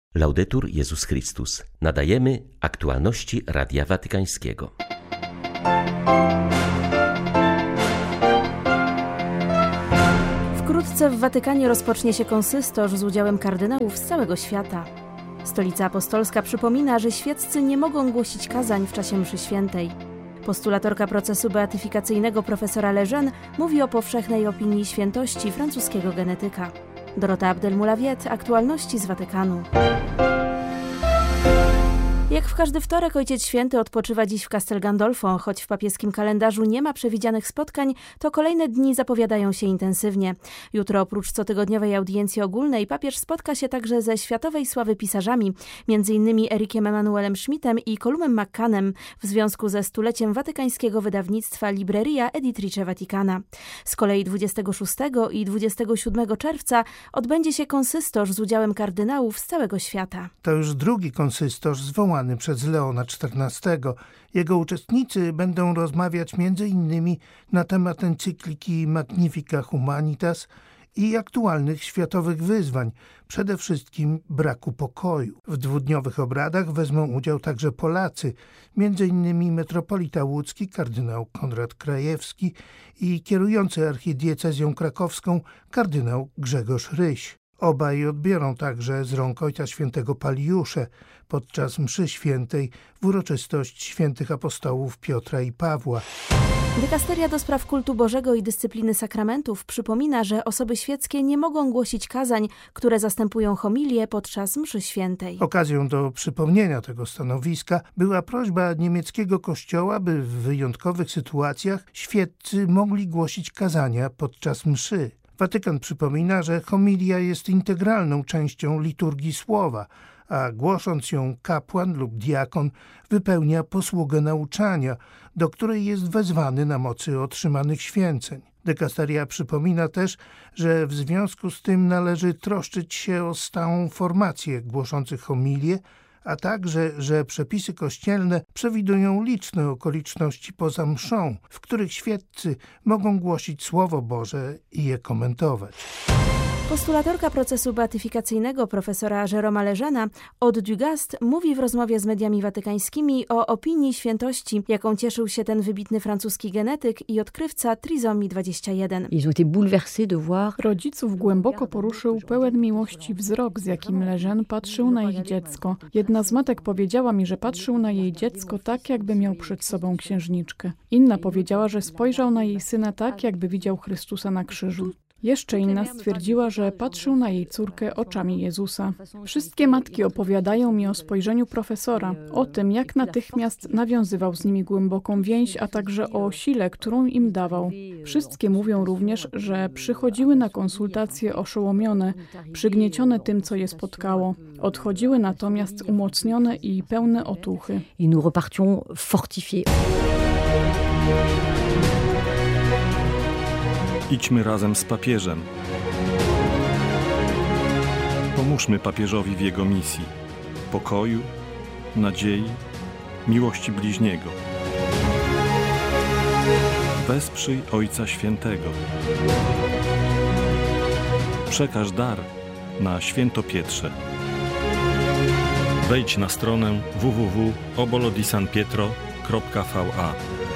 Laudetur Jezus Chrystus. Nadajemy aktualności Radia Watykańskiego. Wkrótce w Watykanie rozpocznie się konsystorz z udziałem kardynałów z całego świata. Stolica Apostolska przypomina, że świeccy nie mogą głosić kazań w czasie mszy świętej. Postulatorka procesu beatyfikacyjnego profesora Lejeune mówi o powszechnej opinii świętości francuskiego genetyka. Dorota Abdel-Moulaviet, aktualności z Watykanu. Jak w każdy wtorek Ojciec Święty odpoczywa dziś w Castel Gandolfo. Choć w papieskim kalendarzu nie ma przewidzianych spotkań, to kolejne dni zapowiadają się intensywnie. Jutro oprócz cotygodniowej audiencji ogólnej papież spotka się także ze światowej sławy pisarzami, m.in. Erikiem Emanuelem Schmidtem i Columem McCannem w związku ze stuleciem watykańskiego wydawnictwa Libreria Editrice Vaticana. Z kolei 26 i 27 czerwca odbędzie się konsystorz z udziałem kardynałów z całego świata. To już drugi konsystorz zwołany przez Leona XIV. Jego uczestnicy będą rozmawiać m.in. na temat encykliki Magnifica Humanitas i aktualnych światowych wyzwań, przede wszystkim braku pokoju. W dwudniowych obradach wezmą udział także Polacy, m.in. metropolita łódzki kardynał Konrad Krajewski i kierujący archidiecezją krakowską kardynał Grzegorz Ryś. Obaj odbiorą także z rąk Ojca Świętego Paliusze podczas mszy świętej w uroczystość świętych apostołów Piotra i Pawła. Dykasteria do spraw kultu Bożego i dyscypliny sakramentów przypomina, że osoby świeckie nie mogą głosić kazań, które zastępują homilię podczas mszy świętej. Okazją do przypomnienia tego stanowiska była prośba niemieckiego kościoła, by w wyjątkowych sytuacjach świeccy mogli głosić kazania podczas mszy. Watykan przypomina, że homilia jest integralną częścią liturgii słowa, a głosząc ją kapłan lub diakon wypełnia posługę nauczania, do której jest wezwany na mocy otrzymanych święceń. Dykasteria przypomina też, że w związku z tym należy troszczyć się o stałą formację głoszących homilię, a także, że przepisy kościelne przewidują liczne okoliczności poza mszą, w których świeccy mogą głosić Słowo Boże i je komentować. Postulatorka procesu beatyfikacyjnego profesora Jérôme'a Lejeune'a Aude Dugast mówi w rozmowie z mediami watykańskimi o opinii świętości, jaką cieszył się ten wybitny francuski genetyk i odkrywca trizomii 21. Rodziców głęboko poruszył pełen miłości wzrok, z jakim Lejeune patrzył na ich dziecko. Jedna z matek powiedziała mi, że patrzył na jej dziecko tak, jakby miał przed sobą księżniczkę. Inna powiedziała, że spojrzał na jej syna tak, jakby widział Chrystusa na krzyżu. Jeszcze inna stwierdziła, że patrzył na jej córkę oczami Jezusa. Wszystkie matki opowiadają mi o spojrzeniu profesora, o tym, jak natychmiast nawiązywał z nimi głęboką więź, a także o sile, którą im dawał. Wszystkie mówią również, że przychodziły na konsultacje oszołomione, przygniecione tym, co je spotkało. Odchodziły natomiast umocnione i pełne otuchy. I nous repartions fortifiés. Idźmy razem z papieżem. Pomóżmy papieżowi w jego misji pokoju, nadziei, miłości bliźniego. Wesprzyj Ojca Świętego. Przekaż dar na Święto Pietrze. Wejdź na stronę www.obolodisanpietro.va.